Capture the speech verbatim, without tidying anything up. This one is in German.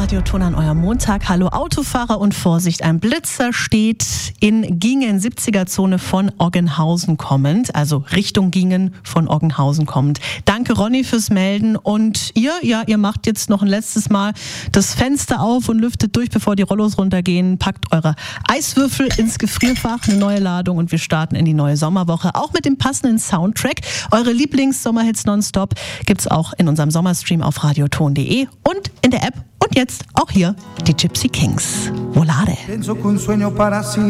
Radioton an eurem Montag. Hallo Autofahrer und Vorsicht, ein Blitzer steht in Gingen, siebziger-Zone von Oggenhausen kommend, also Richtung Gingen von Oggenhausen kommend. Danke Ronny fürs Melden und ihr, ja, ihr macht jetzt noch ein letztes Mal das Fenster auf und lüftet durch, bevor die Rollos runtergehen, packt eure Eiswürfel ins Gefrierfach, eine neue Ladung und wir starten in die neue Sommerwoche, auch mit dem passenden Soundtrack. Eure Lieblings-Sommerhits nonstop gibt's auch in unserem Sommerstream auf radioton punkt de und in der App und jetzt auch hier die Gypsy Kings. Volare.